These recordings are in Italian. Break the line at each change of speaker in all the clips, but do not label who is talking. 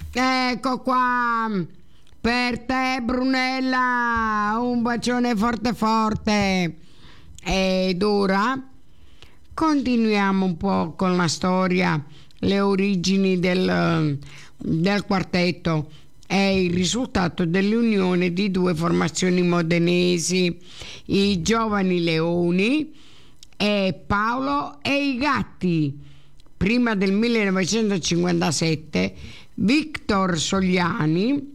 Ecco qua per te, Brunella, un bacione forte forte. Ed ora continuiamo un po' con la storia, le origini del quartetto. È il risultato dell'unione di due formazioni modenesi, i Giovani Leoni e Paolo e i Gatti. Prima del 1957 Victor Sogliani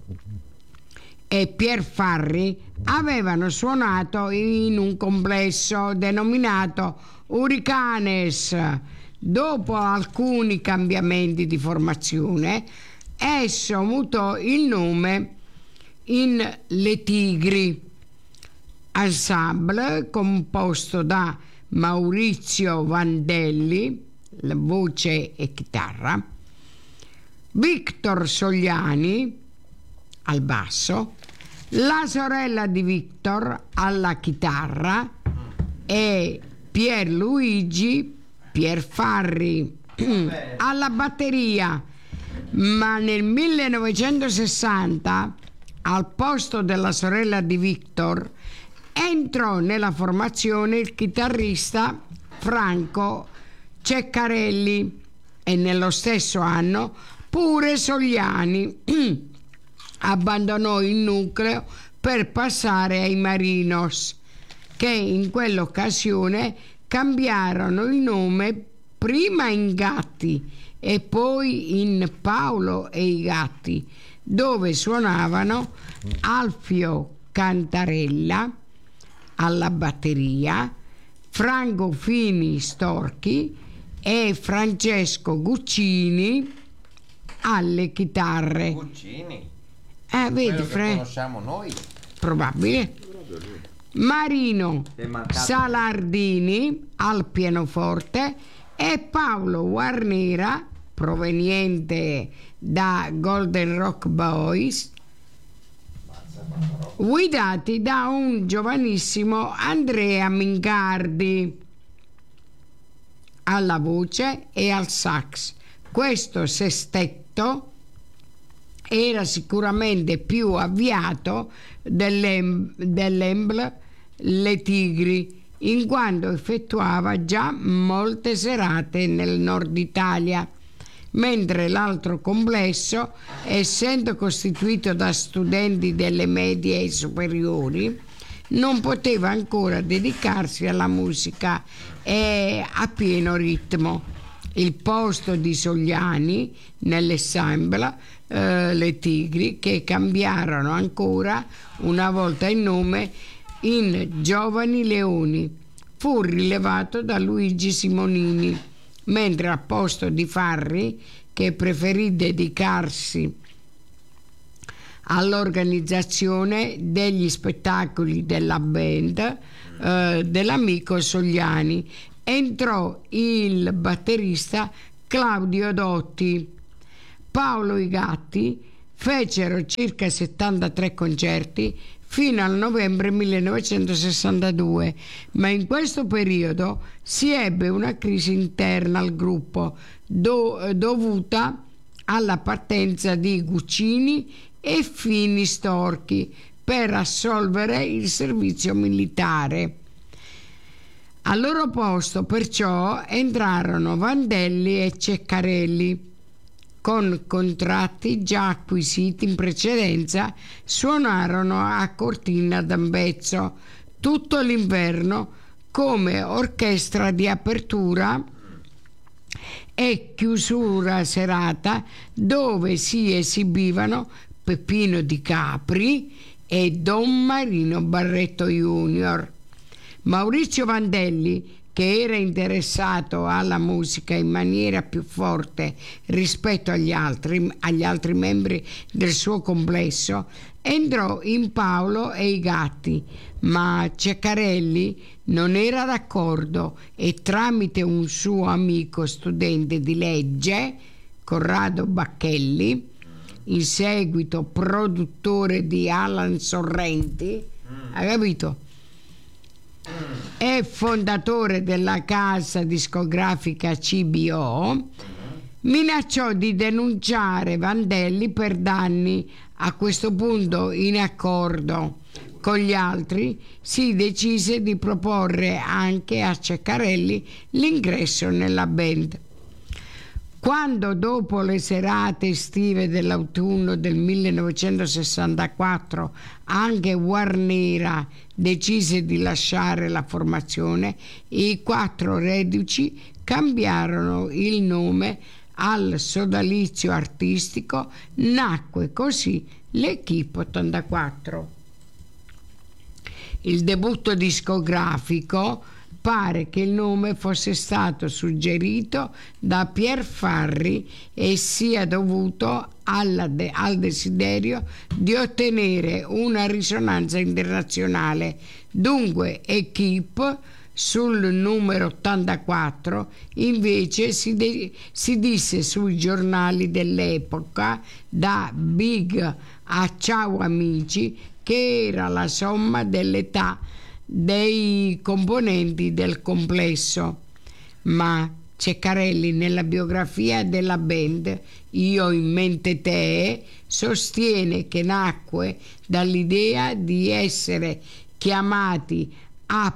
e Pier Farri avevano suonato in un complesso denominato Hurricanes. Dopo alcuni cambiamenti di formazione, esso mutò il nome in Le Tigri, ensemble composto da Maurizio Vandelli, la voce e chitarra, Victor Sogliani al basso, la sorella di Victor alla chitarra e Pierluigi Pierfarri alla batteria. Ma nel 1960, al posto della sorella di Victor, entrò nella formazione il chitarrista Franco Ceccarelli e nello stesso anno pure Sogliani abbandonò il nucleo per passare ai Marinos, che in quell'occasione cambiarono il nome prima in Gatti e poi in Paolo e i Gatti, dove suonavano Alfio Cantarella alla batteria, Franco Fini Storchi e Francesco Guccini alle chitarre.
Guccini?
Vedi,
conosciamo noi.
Probabile. Marino Salardini al pianoforte e Paolo Guarnera, proveniente da Golden Rock Boys, guidati da un giovanissimo Andrea Mingardi alla voce e al sax. Questo sestetto era sicuramente più avviato dell'Ensemble Le Tigri, in quanto effettuava già molte serate nel nord Italia, mentre l'altro complesso, essendo costituito da studenti delle medie e superiori, non poteva ancora dedicarsi alla musica a pieno ritmo. Il posto di Sogliani nell'ensemble Le Tigri, che cambiarono ancora una volta il nome in Giovani Leoni, fu rilevato da Luigi Simonini, mentre al posto di Farri, che preferì dedicarsi all'organizzazione degli spettacoli della band dell'amico Sogliani, entrò il batterista Claudio Dotti. Paolo e i Gatti fecero circa 73 concerti fino al novembre 1962, ma in questo periodo si ebbe una crisi interna al gruppo dovuta alla partenza di Guccini e Fini Storchi per assolvere il servizio militare. Al loro posto perciò entrarono Vandelli e Ceccarelli. Con contratti già acquisiti in precedenza, suonarono a Cortina d'Ambezzo tutto l'inverno come orchestra di apertura e chiusura serata, dove si esibivano Peppino Di Capri e Don Marino Barretto Junior. Maurizio Vandelli, che era interessato alla musica in maniera più forte rispetto agli altri membri del suo complesso, entrò in Paolo e i Gatti, ma Ceccarelli non era d'accordo e tramite un suo amico studente di legge, Corrado Bacchelli, in seguito produttore di Alan Sorrenti, hai capito? È fondatore della casa discografica CBO, minacciò di denunciare Vandelli per danni. A questo punto, in accordo con gli altri, si decise di proporre anche a Ceccarelli l'ingresso nella band. Quando, dopo le serate estive dell'autunno del 1964, anche Guarnera decise di lasciare la formazione, i 4 reduci cambiarono il nome al sodalizio artistico. Nacque così l'Equipe 84. Il debutto discografico pare che il nome fosse stato suggerito da Pier Farri e sia dovuto al desiderio di ottenere una risonanza internazionale. Dunque Equipe sul numero 84 invece si disse sui giornali dell'epoca, da Big a Ciao Amici, che era la somma dell'età dei componenti del complesso. Ma Ceccarelli, nella biografia della band Io in mente te, sostiene che nacque dall'idea di essere chiamati a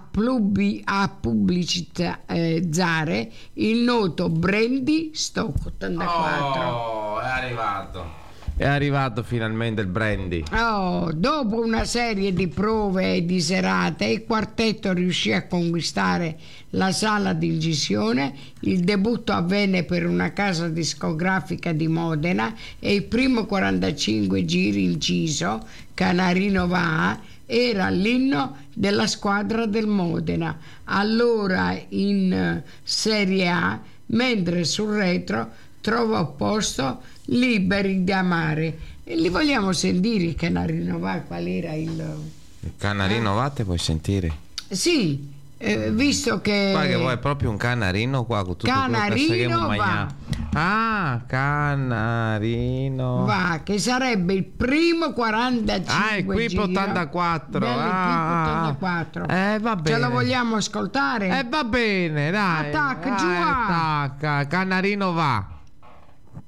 pubblicizzare il noto brandy Stock 84.
Oh, è arrivato finalmente il brandy.
Dopo una serie di prove e di serate, il quartetto riuscì a conquistare la sala di incisione. Il debutto avvenne per una casa discografica di Modena e il primo 45 giri inciso, Canarino va, era l'inno della squadra del Modena, allora in Serie A, mentre sul retro trovò posto Liberi di amare. E li vogliamo sentire i Canarino va? Qual era il
Canarino va, te puoi sentire?
Sì, visto che
qua che vuoi proprio un canarino qua con tutto
Canarino va.
Canarino
va, che sarebbe il primo 45
Equipe 84.
dell'Equipe 84.
Va bene.
Ce lo vogliamo ascoltare?
Va bene, dai.
Attacca, giù.
Attacca, Canarino va.